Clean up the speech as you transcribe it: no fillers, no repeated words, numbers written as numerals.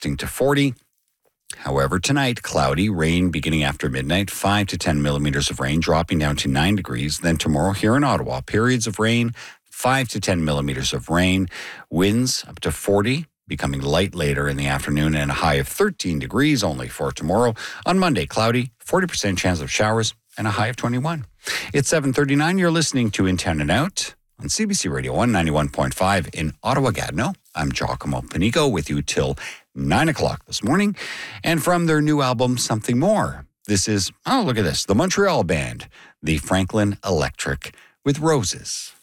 gusting to 40. However, tonight, cloudy, rain beginning after midnight, 5 to 10 millimeters of rain, dropping down to 9 degrees. Then tomorrow here in Ottawa, periods of rain, 5 to 10 millimeters of rain, winds up to 40, becoming light later in the afternoon, and a high of 13 degrees only for tomorrow. On Monday, cloudy, 40% chance of showers, and a high of 21. It's 7:39. You're listening to In Town and Out on CBC Radio 191.5 in Ottawa-Gatineau. I'm Giacomo Panico with you till 9 o'clock this morning. And from their new album, Something More, this is, oh, look at this, the Montreal band, the Franklin Electric with Roses.